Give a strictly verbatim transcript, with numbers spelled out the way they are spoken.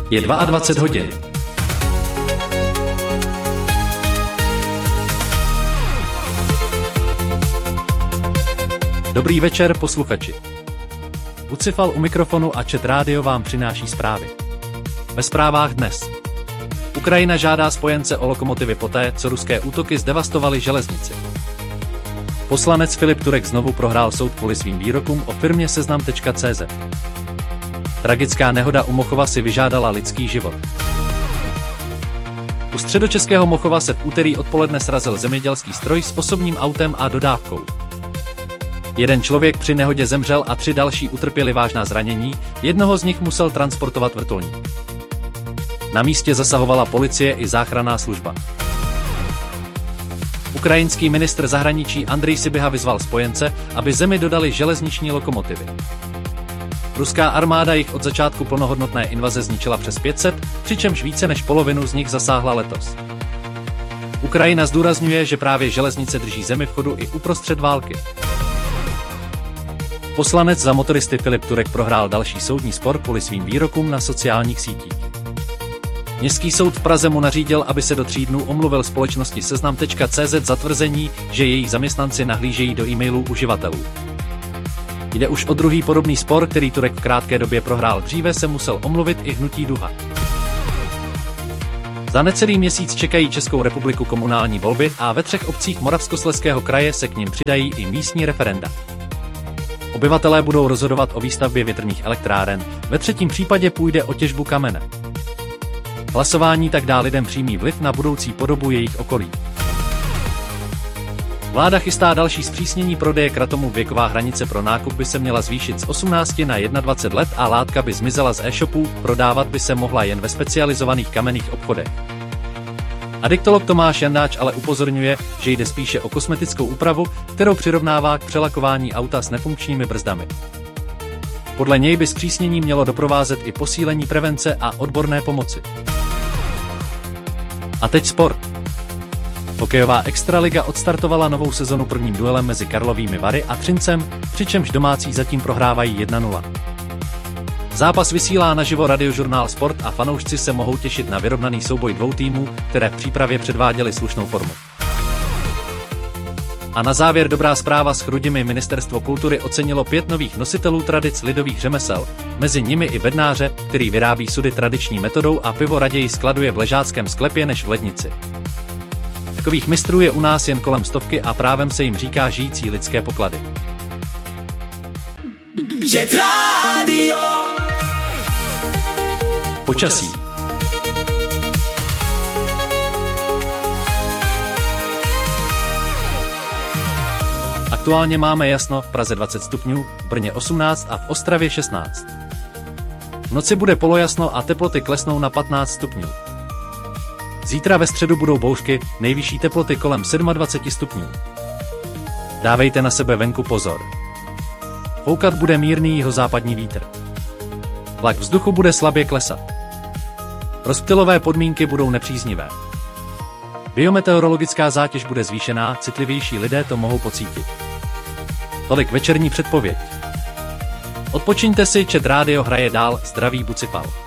Je dvacet dva hodin. Dobrý večer, posluchači. Bucifal u mikrofonu a Čet rádio vám přináší zprávy. Ve zprávách dnes. Ukrajina žádá spojence o lokomotivy poté, co ruské útoky zdevastovaly železnici. Poslanec Filip Turek znovu prohrál soud kvůli svým výrokům o firmě seznam tečka cé zet. Tragická nehoda u Mochova si vyžádala lidský život. U středočeského Mochova se v úterý odpoledne srazil zemědělský stroj s osobním autem a dodávkou. Jeden člověk při nehodě zemřel a tři další utrpěli vážná zranění, jednoho z nich musel transportovat vrtulník. Na místě zasahovala policie i záchranná služba. Ukrajinský ministr zahraničí Andrej Sybiha vyzval spojence, aby zemi dodali železniční lokomotivy. Ruská armáda jich od začátku plnohodnotné invaze zničila přes pět set, přičemž více než polovinu z nich zasáhla letos. Ukrajina zdůrazňuje, že právě železnice drží zemi v chodu i uprostřed války. Poslanec za motoristy Filip Turek prohrál další soudní spor kvůli svým výrokům na sociálních sítích. Městský soud v Praze mu nařídil, aby se do tří dnů omluvil společnosti seznam tečka cé zet za tvrzení, že jejich zaměstnanci nahlížejí do e-mailů uživatelů. Jde už o druhý podobný spor, který Turek v krátké době prohrál. Dříve se musel omluvit i hnutí Duha. Za necelý měsíc čekají Českou republiku komunální volby a ve třech obcích Moravskoslezského kraje se k nim přidají i místní referenda. Obyvatelé budou rozhodovat o výstavbě větrných elektráren, ve třetím případě půjde o těžbu kamene. Hlasování tak dá lidem přímý vliv na budoucí podobu jejich okolí. Vláda chystá další zpřísnění prodeje kratomu. Věková hranice pro nákup by se měla zvýšit z osmnácti na dvacet jedna let a látka by zmizela z e-shopů, prodávat by se mohla jen ve specializovaných kamenných obchodech. Adiktolog Tomáš Jandáč ale upozorňuje, že jde spíše o kosmetickou úpravu, kterou přirovnává k přelakování auta s nefunkčními brzdami. Podle něj by zpřísnění mělo doprovázet i posílení prevence a odborné pomoci. A teď sport. Hokejová extraliga odstartovala novou sezonu prvním duelem mezi Karlovými Vary a Třincem, přičemž domácí zatím prohrávají jedna nula. Zápas vysílá naživo Radiožurnál Sport a fanoušci se mohou těšit na vyrovnaný souboj dvou týmů, které v přípravě předváděly slušnou formu. A na závěr dobrá zpráva s Chrudimi. Ministerstvo kultury ocenilo pět nových nositelů tradic lidových řemesel, mezi nimi i bednáře, který vyrábí sudy tradiční metodou a pivo raději skladuje v ležáckém sklepě než v lednici. Takových mistrů je u nás jen kolem stovky a právem se jim říká žijící lidské poklady. Počasí. Aktuálně máme jasno, v Praze dvacet stupňů, v Brně osmnáct a v Ostravě šestnáct. V noci bude polojasno a teploty klesnou na patnáct stupňů. Zítra ve středu budou bouřky, nejvyšší teploty kolem dvacet sedm stupňů. Dávejte na sebe venku pozor. Foukat bude mírný jihozápadní vítr. Tlak vzduchu bude slabě klesat. Rozptylové podmínky budou nepříznivé. Biometeorologická zátěž bude zvýšená, citlivější lidé to mohou pocítit. Tolik večerní předpověď. Odpočiňte si, Čet rádio hraje dál, zdraví Bucifal.